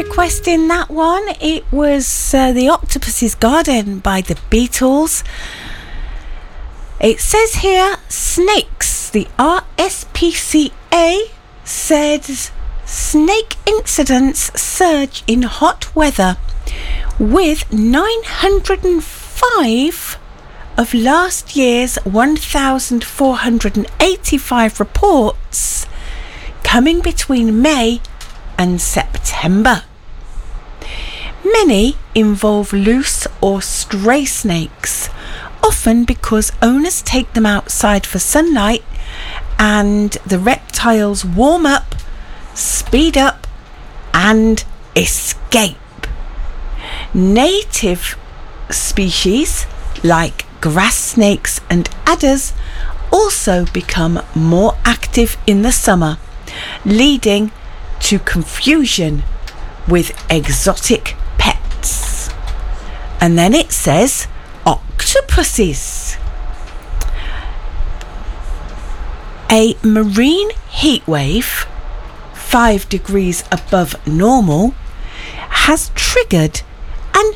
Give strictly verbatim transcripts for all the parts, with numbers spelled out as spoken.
request in that one. It was uh, The Octopus's Garden by the Beatles. It says here, snakes. The R S P C A says snake incidents surge in hot weather, with nine hundred five of last year's one thousand four hundred eighty-five reports coming between May and September. Many involve loose or stray snakes, often because owners take them outside for sunlight and the reptiles warm up, speed up and escape. Native species like grass snakes and adders also become more active in the summer, leading to confusion with exotic pets. And then it says octopuses. A marine heat wave, five degrees above normal, has triggered an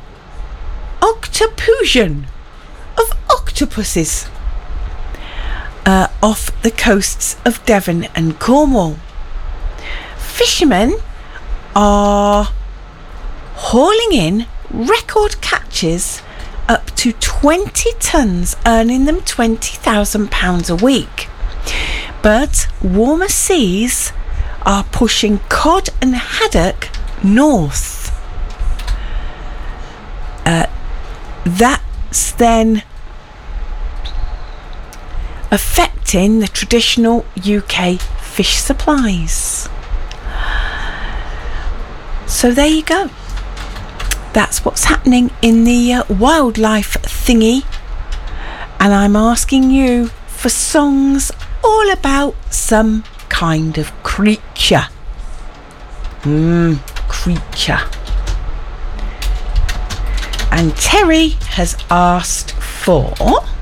octopusion of octopuses uh, off the coasts of Devon and Cornwall. Fishermen are hauling in record catches up to twenty tonnes, earning them twenty thousand pounds a week. But warmer seas are pushing cod and haddock north. Uh, that's then affecting the traditional U K fish supplies. So there you go. That's what's happening in the uh, wildlife thingy. And I'm asking you for songs all about some kind of creature. Mmm, creature. And Terry has asked for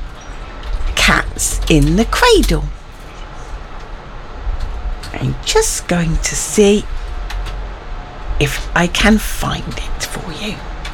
Cats in the Cradle. I'm just going to see if I can find it for you.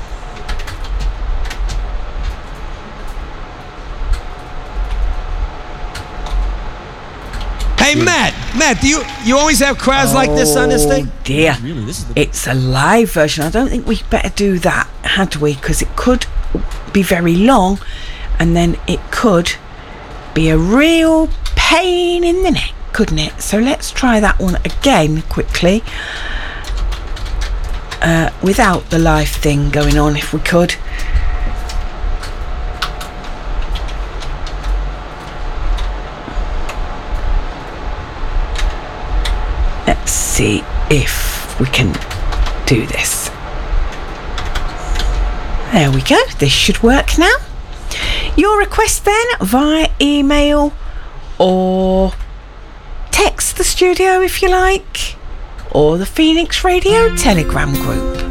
Hey, Matt, Matt, do you you always have crowds oh, like this on this thing? Oh dear, really? This is the... It's a live version. I don't think we better do that, had we? Because it could be very long, and then it could be a real pain in the neck, couldn't it? So let's try that one again quickly, uh, without the live thing going on, if we could. Let's see if we can do this. There we go. This should work now. Your request then via email or text the studio if you like, or the Phoenix Radio Telegram group.